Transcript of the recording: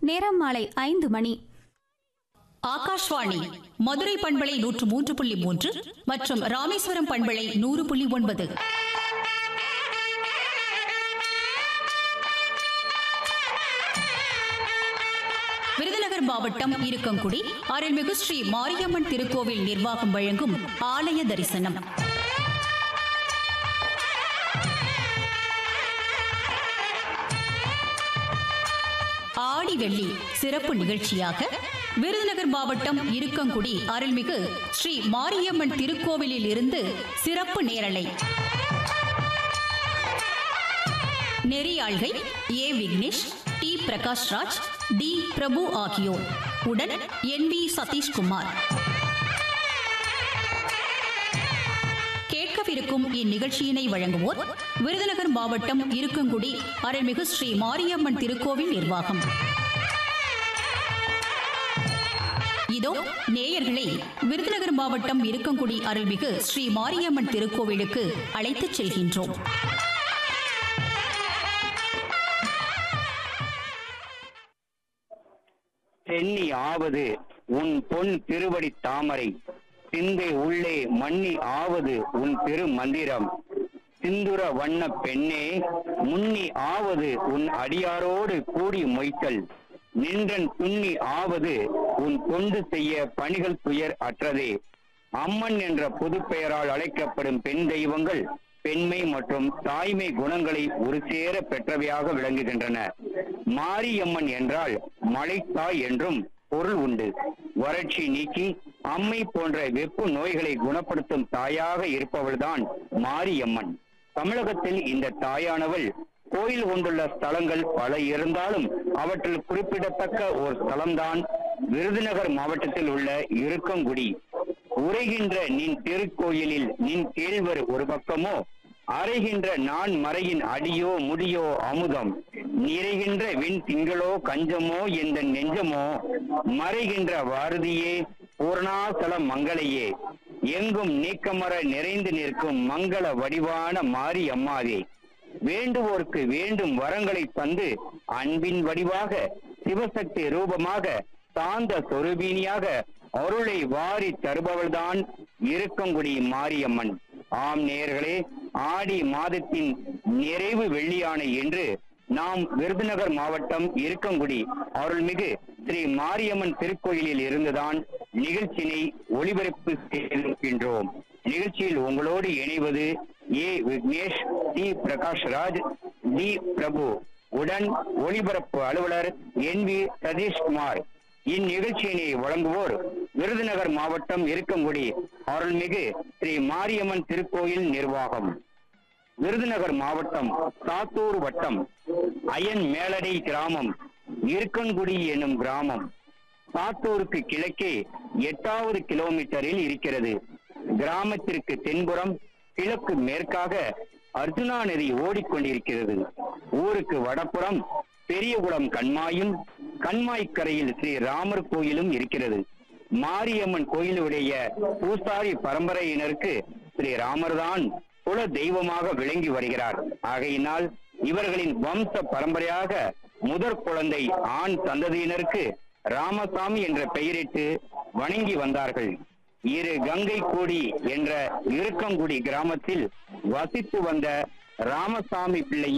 நேரம் மாலை 5 மணி. ஆகாஷ்வாணி மதுரை பண்பலை 103.3 மற்றும் ராமேஸ்வரம் பண்பலை 100.9. விருதுநகர் மாவட்டம் இருக்கங்குடி அருள்மிகு ஸ்ரீ மாரியம்மன் திருக்கோவில் நிர்வாகம் வழங்கும் ஆலய தரிசனம். ஆடி வெள்ளி சிறப்பு நிகழ்ச்சியாக விருதுநகர் மாவட்டம் இருக்கங்குடி அருள்மிகு ஸ்ரீ மாரியம்மன் திருக்கோவிலில் இருந்து சிறப்பு நேரலை. நெறியாள்கை ஏ. விக்னேஷ், டி. பிரகாஷ்ராஜ், டி. பிரபு ஆகியோர் உடன் NV சதீஷ்குமார். கேட்கவிருக்கும் இந்நிகழ்ச்சியினை வழங்குவோர் விருதுநகர் மாவட்டம் இருக்கங்குடி அருள்மிகு ஸ்ரீ மாரியம்மன் திருக்கோவில் நிர்வாகம். இதோ நேயர்களை விருதுநகர் மாவட்டம் இருக்கங்குடி அருள்மிகு ஸ்ரீ மாரியம்மன் திருக்கோவிலுக்கு அழைத்துச் செல்கின்றோம். சென்னி ஆவது உன் பொன் திருவடி தாமரை, சிந்தை உள்ளே மன்னி ஆவது உன் திரு மந்திரம், சிந்துர வண்ண பெண்ணே முன்னி ஆவது உன் அடியாரோடு கூடி மொய்த்தல், நின்றன் துண்ணி ஆவது உன் தொண்டு செய்ய பணிகள் துயர் அற்றதே. அம்மன் என்ற பொது பெயரால் அழைக்கப்படும் பெண் தெய்வங்கள் பெண்மை மற்றும் தாய்மை குணங்களை ஒரு சேர பெற்றவையாக விளங்குகின்றன. மாரியம்மன் என்றால் மலைத்தாய் என்றும் பொருள் உண்டு. வறட்சி நீக்கி அம்மை போன்ற வெப்பு நோய்களை குணப்படுத்தும் தாயாக இருப்பவள்தான் மாரியம்மன். தமிழகத்தில் இந்த தாயானவள் கோயில் கொண்டுள்ள ஸ்தலங்கள் பல இருந்தாலும் அவற்றில் குறிப்பிடத்தக்க ஒரு ஸ்தலம்தான் விருதுநகர் மாவட்டத்தில் உள்ள இருக்கங்குடி. உரைகின்ற நின் திருக்கோயிலில் நின் கேழ்வர் ஒரு பக்கமோ, அறைகின்ற நான் மறையின் அடியோ முடியோ அமுதம், நிறைகின்ற விண் திங்களோ கஞ்சமோ எந்த நெஞ்சமோ, மறைகின்ற வாரதியே பூர்ணாசல மங்களையே, எங்கும் நீக்கமர நிறைந்து நிற்கும் மங்கள வடிவான மாரி அம்மாவே, வேண்டுவோர்க்கு வேண்டும் வரங்களை தந்து அன்பின் வடிவாக சிவசக்தி ரூபமாக சாந்த சொரூபினியாக அருளை வாரி தருபவள்தான் இருக்கங்குடி மாரியம்மன். ஆம் நேயர்களே, ஆடி மாதத்தின் நிறைவு வெள்ளியான என்று நாம் விருதுநகர் மாவட்டம் இருக்கங்குடி அருள்மிகு ஸ்ரீ மாரியம்மன் திருக்கோயிலில் இருந்துதான் நிகழ்ச்சியினை ஒளிபரப்பு செய்திருக்கின்றோம். நிகழ்ச்சியில் உங்களோடு இணைவது ஏ. விக்னேஷ், டி. பிரகாஷ்ராஜ், டி. பிரபு உடன் ஒளிபரப்பு அலுவலர் NV சதீஷ்குமார். இந்நிகழ்ச்சியினை வழங்குவோர் விருதுநகர் மாவட்டம் இருக்கங்குடி அருள்மிகு ஸ்ரீ மாரியம்மன் திருக்கோயில் நிர்வாகம். விருதுநகர் மாவட்டம் சாத்தூர் வட்டம் அயன் மேலடை கிராமம் இருக்கன்குடி எனும் கிராமம் சாத்தூருக்கு கிழக்கே 8வது கிலோமீட்டரில் இருக்கிறது. கிராமத்திற்கு தென்புறம் கிழக்கு மேற்காக அர்ஜுனா நதி ஓடிக்கொண்டிருக்கிறது. ஊருக்கு வடப்புறம் பெரியகுளம் கண்மாயும், கண்மாய்க்கரையில் ஸ்ரீ ராமர் கோயிலும் இருக்கிறது. மாரியம்மன் கோயிலுடைய பூசாரி பரம்பரையினருக்கு ஸ்ரீ ராமர்தான் குல தெய்வமாக விளங்கி வருகிறார். ஆகையினால் இவர்களின் வம்ச பரம்பரையாக முதற் குழந்தை ஆண் சந்ததியினருக்கு ராமசாமி என்ற பெயரிட்டு வணங்கி வந்தார்கள். இரு கங்கை கோடி என்ற இருக்கங்குடி கிராமத்தில் வசித்து வந்த ராமசாமி பிள்ளை